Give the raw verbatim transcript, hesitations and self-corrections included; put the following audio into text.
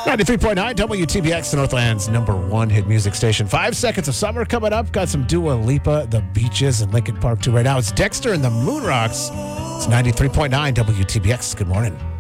ninety-three point nine W T B X, the Northland's number one hit music station. Five seconds of summer coming up. Got some Dua Lipa, The Beaches, and Linkin Park too right now. It's Dexter and the Moon Rocks. It's ninety-three point nine W T B X. Good morning.